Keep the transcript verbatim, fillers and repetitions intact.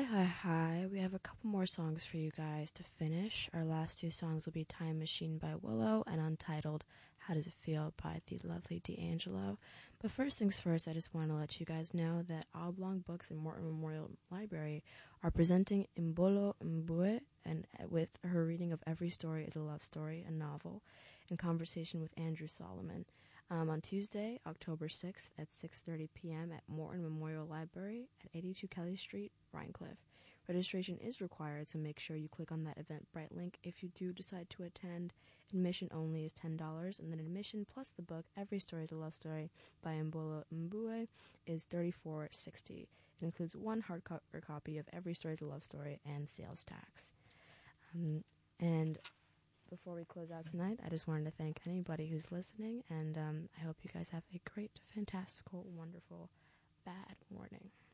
hi, hi. We have a couple more songs for you guys to finish. Our last two songs will be Time Machine by Willow and Untitled How Does It Feel by the lovely D'Angelo. But first things first, I just want to let you guys know that Oblong Books and Morton Memorial Library are presenting Mbolo Mbue and with her reading of Every Story is a Love Story, a novel, in conversation with Andrew Solomon. Um, on Tuesday, October sixth at six thirty p.m. at Morton Memorial Library at eighty-two Kelly Street, Rhinecliff. Registration is required, so make sure you click on that Eventbrite link if you do decide to attend. Admission only is ten dollars, and then admission plus the book Every Story is a Love Story by Mbolo Mbue is thirty-four dollars and sixty cents. It includes one hardcover copy of Every Story is a Love Story and sales tax. Um, and Before we close out tonight, I just wanted to thank anybody who's listening, and um, I hope you guys have a great, fantastical, wonderful, bad morning.